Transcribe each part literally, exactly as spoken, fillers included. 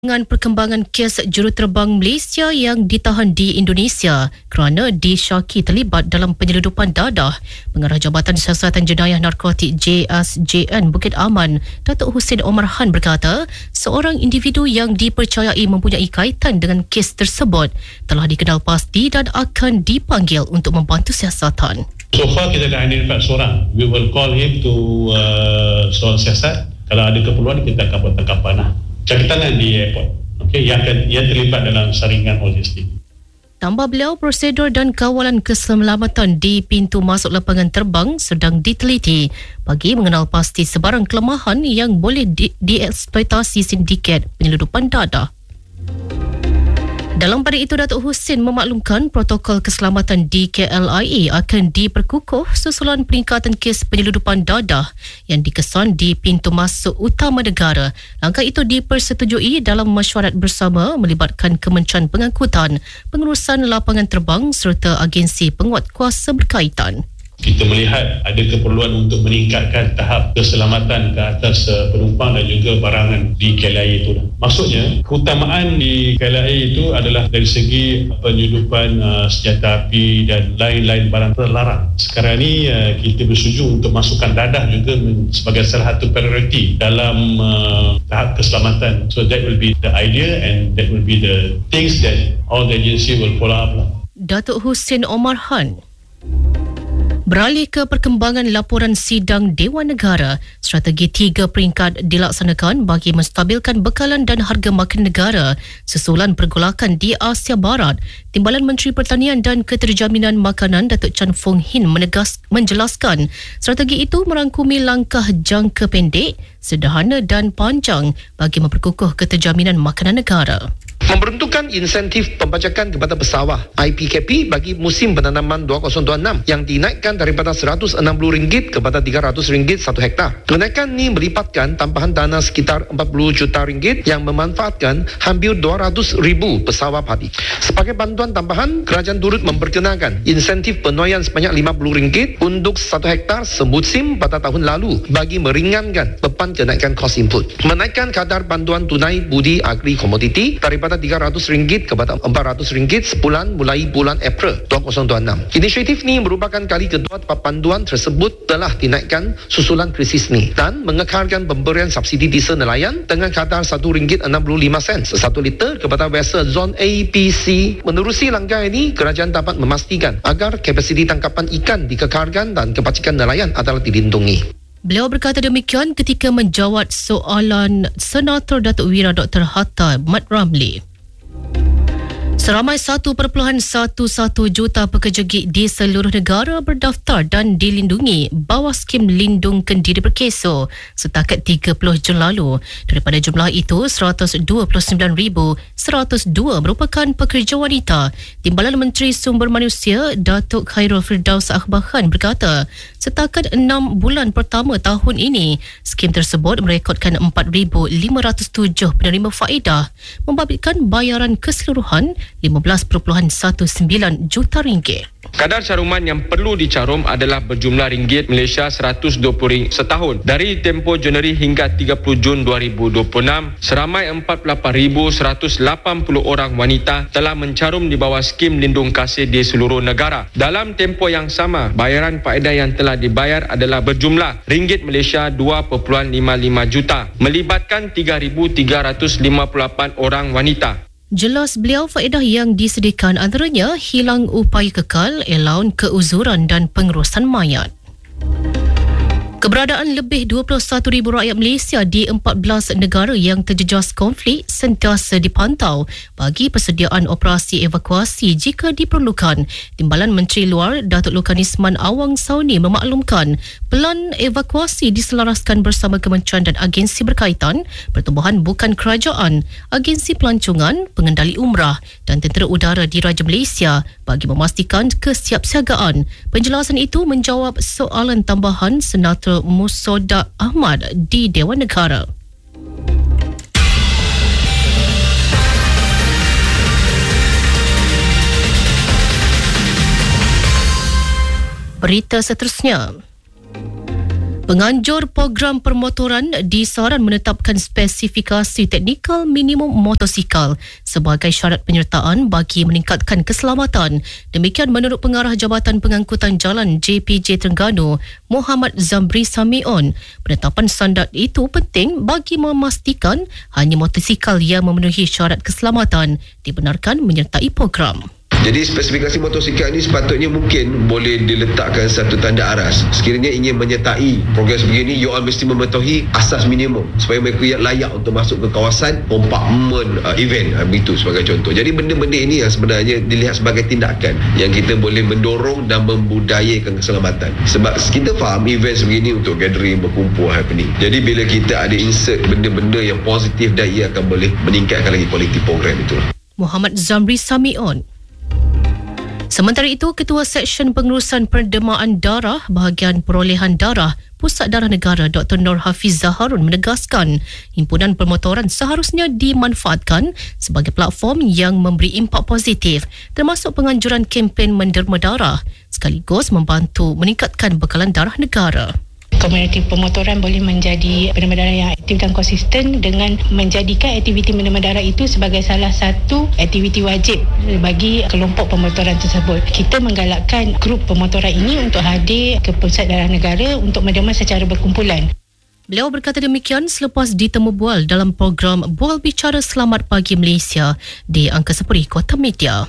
Dengan perkembangan kes juruterbang Malaysia yang ditahan di Indonesia kerana disyaki terlibat dalam penyeludupan dadah, Pengarah Jabatan Siasatan Jenayah Narkotik J S J N Bukit Aman, Datuk Husin Omar Han berkata, seorang individu yang dipercayai mempunyai kaitan dengan kes tersebut telah dikenal pasti dan akan dipanggil untuk membantu siasatan. So far kita dah identify seorang. We will call him to uh, seorang siasat. Kalau ada keperluan kita akan buat tangkapan lah. Cari tangan di airport, okay, yang, yang terlibat dalam saringan logistik. Tambah beliau, prosedur dan kawalan keselamatan di pintu masuk lapangan terbang sedang diteliti bagi mengenal pasti sebarang kelemahan yang boleh di- dieksploitasi sindiket penyeludupan dadah. Dalam pada itu, Datuk Husin memaklumkan protokol keselamatan di K L I A akan diperkukuh susulan peningkatan kes penyeludupan dadah yang dikesan di pintu masuk utama negara. Langkah itu dipersetujui dalam mesyuarat bersama melibatkan Kementerian Pengangkutan, Pengurusan Lapangan Terbang serta agensi penguat kuasa berkaitan. Kita melihat ada keperluan untuk meningkatkan tahap keselamatan ke atas uh, penumpang dan juga barangan di K L I A itu. Maksudnya, keutamaan di K L I A itu adalah dari segi penyelundupan uh, senjata api dan lain-lain barang terlarang. Sekarang ini uh, kita bersetuju untuk masukkan dadah juga sebagai salah satu prioriti dalam uh, tahap keselamatan. So that will be the idea and that will be the things that all the agency will follow up. Datuk Husin Omar Han. Beralih ke perkembangan laporan sidang Dewan Negara, strategi tiga peringkat dilaksanakan bagi menstabilkan bekalan dan harga makan negara susulan pergolakan di Asia Barat. Timbalan Menteri Pertanian dan Keterjaminan Makanan Datuk Chan Fong Hin menegas, menjelaskan strategi itu merangkumi langkah jangka pendek, sederhana dan panjang bagi memperkukuh keterjaminan makanan negara. Memperuntukkan insentif pembajakan kepada pesawah I P K P bagi musim penanaman dua ribu dua puluh enam yang dinaikkan daripada seratus enam puluh ringgit kepada tiga ratus ringgit satu hektar. Kenaikan ini melipatkan tambahan dana sekitar empat puluh juta ringgit yang memanfaatkan hampir dua ratus ribu pesawat padi. Sebagai bantuan tambahan, kerajaan turut memperkenalkan insentif penuaian sebanyak lima puluh ringgit untuk satu hektar semusim pada tahun lalu bagi meringankan beban kenaikan kos input. Menaikkan kadar bantuan tunai budi agri komoditi daripada tiga ratus ringgit kepada empat ratus ringgit sebulan mulai bulan April dua ribu dua puluh enam. Inisiatif ini merupakan kali kedua panduan tersebut telah dinaikkan susulan krisis ini dan mengekalkan pemberian subsidi diesel nelayan dengan kadar satu ringgit enam puluh lima sen satu liter kepada vessel zon A P C. Menerusi langkah ini, kerajaan dapat memastikan agar kapasiti tangkapan ikan dikekalkan dan kebajikan nelayan adalah dilindungi. Beliau berkata demikian ketika menjawab soalan Senator Datuk Wira Doktor Hatta Mat Ramli. Seramai satu perpuluhan satu satu juta pekerja gig di seluruh negara berdaftar dan dilindungi bawah skim Lindung Kendiri Berkeso setakat tiga puluh Jun lalu. Daripada jumlah itu, seratus dua puluh sembilan ribu seratus dua merupakan pekerja wanita. Timbalan Menteri Sumber Manusia Datuk Khairul Firdaus Akhbahan berkata, setakat enam bulan pertama tahun ini, skim tersebut merekodkan empat ribu lima ratus tujuh penerima faedah, membabitkan bayaran keseluruhan lima belas perpuluhan sembilan belas juta ringgit. Kadar caruman yang perlu dicarum adalah berjumlah ringgit Malaysia seratus dua puluh ringgit setahun. Dari tempoh Januari hingga tiga puluh Jun dua ribu dua puluh enam, seramai empat puluh lapan ribu seratus lapan puluh orang wanita telah mencarum di bawah skim Lindung Kasih di seluruh negara. Dalam tempoh yang sama, bayaran faedah yang telah dibayar adalah berjumlah ringgit Malaysia dua perpuluhan lima lima juta, melibatkan tiga ribu tiga ratus lima puluh lapan orang wanita. Jelas beliau, faedah yang disediakan antaranya hilang upaya kekal, elaun keuzuran dan pengurusan mayat. Keberadaan lebih dua puluh satu ribu rakyat Malaysia di empat belas negara yang terjejas konflik sentiasa dipantau bagi persediaan operasi evakuasi jika diperlukan. Timbalan Menteri Luar Datuk Lukanisman Awang Sauni memaklumkan pelan evakuasi diselaraskan bersama kementerian dan agensi berkaitan, pertubuhan bukan kerajaan, agensi pelancongan, pengendali umrah dan tentera udara di Raja Malaysia bagi memastikan kesiapsiagaan. Penjelasan itu menjawab soalan tambahan Senator Musoda Ahmad di Dewan Negara. Berita seterusnya. Penganjur program permotoran disaran menetapkan spesifikasi teknikal minimum motosikal sebagai syarat penyertaan bagi meningkatkan keselamatan. Demikian menurut Pengarah Jabatan Pengangkutan Jalan J P J Terengganu, Muhammad Zamri Samion. Penetapan standard itu penting bagi memastikan hanya motosikal yang memenuhi syarat keselamatan dibenarkan menyertai program. Jadi spesifikasi motosikal ini sepatutnya mungkin boleh diletakkan satu tanda aras. Sekiranya ingin menyertai program sebegini, you all mesti mematuhi asas minimum supaya mereka layak untuk masuk ke kawasan kompartmen uh, event. Uh, begitu sebagai contoh. Jadi benda-benda ini yang sebenarnya dilihat sebagai tindakan yang kita boleh mendorong dan membudayakan keselamatan. Sebab kita faham event sebegini untuk gathering, berkumpul, happening. Jadi bila kita ada insert benda-benda yang positif, dan ia akan boleh meningkatkan lagi kualiti program itu. Muhammad Zamri Samion. Sementara itu, Ketua Seksyen Pengurusan Pendermaan Darah Bahagian Perolehan Darah Pusat Darah Negara Doktor Nur Hafizah Harun menegaskan himpunan permotoran seharusnya dimanfaatkan sebagai platform yang memberi impak positif termasuk penganjuran kempen menderma darah sekaligus membantu meningkatkan bekalan darah negara. Komuniti pemotoran boleh menjadi penderma darah yang aktif dan konsisten dengan menjadikan aktiviti menderma darah itu sebagai salah satu aktiviti wajib bagi kelompok pemotoran tersebut. Kita menggalakkan grup pemotoran ini untuk hadir ke Pusat Darah Negara untuk menderma secara berkumpulan. Beliau berkata demikian selepas ditemu bual dalam program Bual Bicara Selamat Pagi Malaysia di Angkasa Puri Kota Media.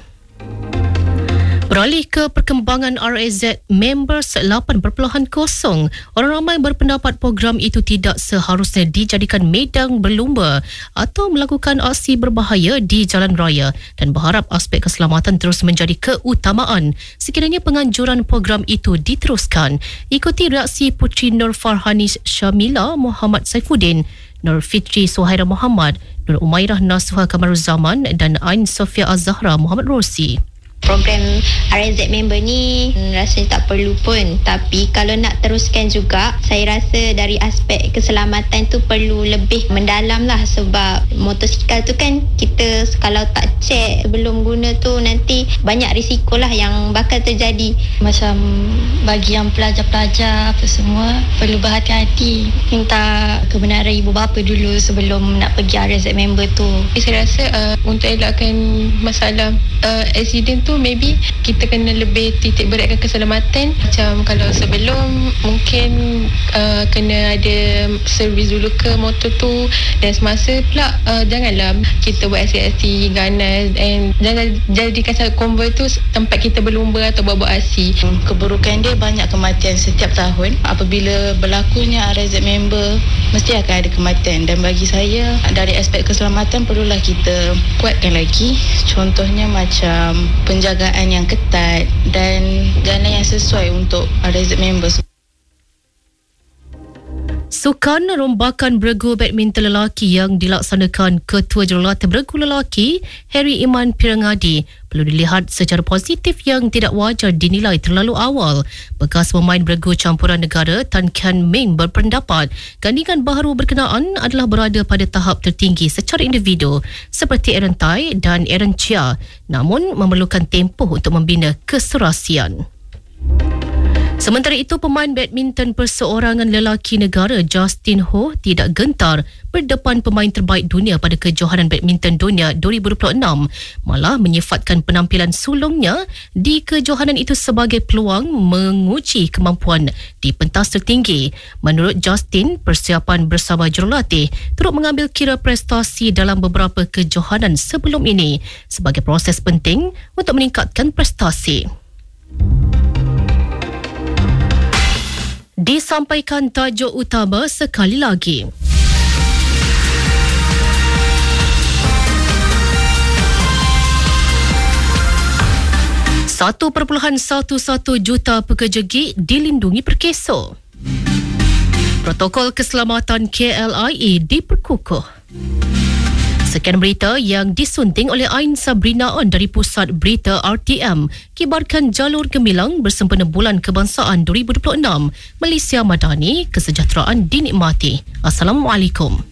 Beralih ke perkembangan R A Z Members lapan perpuluhan kosong, orang ramai berpendapat program itu tidak seharusnya dijadikan medan berlumba atau melakukan aksi berbahaya di jalan raya dan berharap aspek keselamatan terus menjadi keutamaan sekiranya penganjuran program itu diteruskan. Ikuti reaksi Puteri Nur Farhani Syamila Muhammad Saifuddin, Nur Fitri Suhaira Muhammad, Nur Umairah Nasuha Kamaruzaman dan Ain Sofia Az-Zahra Muhammad Rosi. Program R A Z member ni rasanya tak perlu pun, tapi kalau nak teruskan juga, saya rasa dari aspek keselamatan tu perlu lebih mendalam lah, sebab motosikal tu kan kita kalau tak check sebelum guna tu nanti banyak risiko lah yang bakal terjadi. Macam bagi yang pelajar-pelajar apa semua perlu berhati-hati, minta kebenaran ibu bapa dulu sebelum nak pergi R A Z member tu. Saya rasa uh, untuk elakkan masalah uh, accident tu maybe kita kena lebih titik beratkan keselamatan. Macam kalau sebelum mungkin uh, kena ada servis dulu ke motor tu, dan semasa pula uh, janganlah kita buat aksi-aksi ganas and jangan jadikan satu konvoi tu tempat kita berlumba atau buat-buat aksi. Keburukan dia banyak kematian setiap tahun. Apabila berlakunya R A Z member mesti akan ada kematian, dan bagi saya dari aspek keselamatan perlulah kita kuatkan lagi. Contohnya macam penjagaan yang ketat dan jalan yang sesuai untuk R A Z members. Sukan rombakan beregu badminton lelaki yang dilaksanakan Ketua Jurulatih Beregu Lelaki Harry Iman Pirangadi perlu dilihat secara positif yang tidak wajar dinilai terlalu awal. Bekas pemain beregu campuran negara Tan Kian Ming berpendapat gandingan baharu berkenaan adalah berada pada tahap tertinggi secara individu seperti Aaron Tai dan Aaron Chia, namun memerlukan tempoh untuk membina keserasian. Sementara itu, pemain badminton perseorangan lelaki negara Justin Ho tidak gentar berdepan pemain terbaik dunia pada kejohanan badminton dunia dua ribu dua puluh enam, malah menyifatkan penampilan sulungnya di kejohanan itu sebagai peluang menguji kemampuan di pentas tertinggi. Menurut Justin, persiapan bersama jurulatih turut mengambil kira prestasi dalam beberapa kejohanan sebelum ini sebagai proses penting untuk meningkatkan prestasi. Disampaikan tajuk utama sekali lagi. satu perpuluhan satu satu juta pekerja gig dilindungi perkeso. Protokol keselamatan K L I A diperkukuh. Sekian berita yang disunting oleh Ain Sabrina On dari Pusat Berita R T M. Kibarkan jalur gemilang bersempena Bulan Kebangsaan dua ribu dua puluh enam. Malaysia Madani, kesejahteraan dinikmati. Assalamualaikum.